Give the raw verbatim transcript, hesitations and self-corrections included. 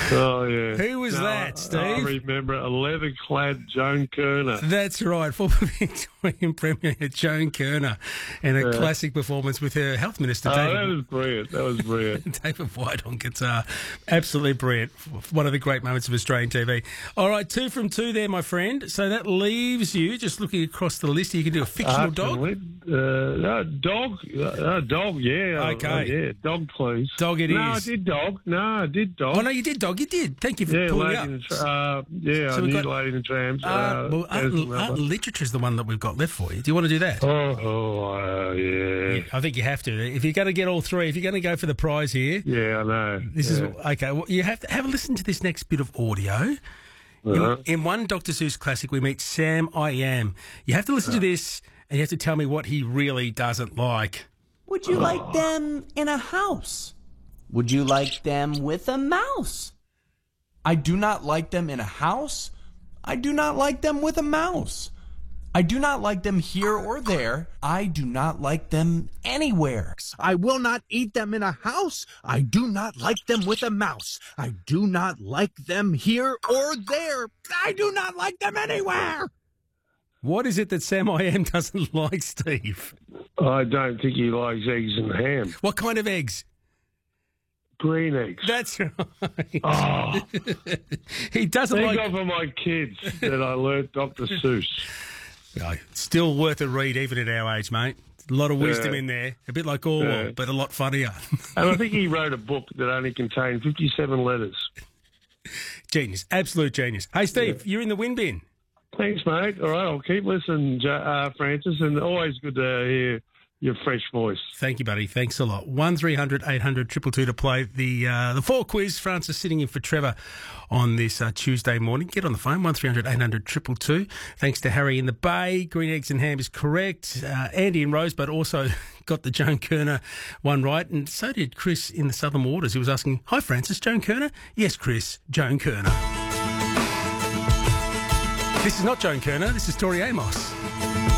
Oh, yeah. Who was No, that, I, Steve? I remember a leather-clad Joan Kerner. That's right, former Victorian Premier Joan Kerner, and a Yeah. classic performance with her Health Minister, Oh, David, that was brilliant. That was brilliant. David White on guitar. Absolutely brilliant. One of the great moments of Australian T V. All right, two from two there, my friend. So that leaves you, just looking across the list, you can do a fictional dog. Uh, no, dog. Uh, dog, yeah. Okay. Uh, yeah, dog, please. Dog it no, is. I did dog. No, I did dog. Oh, no, you did, dog. You did. Thank you for Yeah, pulling Lady up. and the Tra- uh, yeah, So I we've knew got- Lady and the Trams. Uh, Uh, well, art, there's and- another art one. and literature is the one that we've got left for you. Do you want to do that? Oh, oh uh, yeah. Yeah, I think you have to. If you're going to get all three, if you're going to go for the prize here, Yeah, I know. this yeah. is okay. Well, you have to have a listen to this next bit of audio. Uh-huh. In, in one Doctor Seuss classic, we meet Sam I Am. You have to listen to this, and you have to tell me what he really doesn't like. Would you like them in a house? Would you like them with a mouse? I do not like them in a house. I do not like them with a mouse. I do not like them here or there. I do not like them anywhere. I will not eat them in a house. I do not like them with a mouse. I do not like them here or there. I do not like them anywhere. What is it that Sam I Am doesn't like, Steve? I don't think he likes eggs and ham. What kind of eggs? Green eggs. That's right. Oh, He doesn't thank like. God for my kids that I learnt Doctor Seuss. Oh, still worth a read, even at our age, mate. A lot of wisdom Yeah. in there. A bit like Orwell, Yeah. but a lot funnier. And I think he wrote a book that only contained fifty-seven letters. Genius. Absolute genius. Hey, Steve, you're in the win bin. Thanks, mate. All right, I'll keep listening, Ja- uh, Francis, and always good to hear your fresh voice. Thank you, buddy. Thanks a lot. one three hundred eight hundred two two two to play the uh, the four quiz. Francis sitting in for Trevor on this uh, Tuesday morning. Get on the phone, one three hundred eight hundred two two two. Thanks to Harry in the Bay. Green eggs and ham is correct. Uh, Andy in Rosebud also got the Joan Kerner one right, and so did Chris in the Southern Waters, who was asking, "Hi, Francis, Joan Kerner?" Yes, Chris, Joan Kerner. This is not Joan Kerner. This is Tori Amos.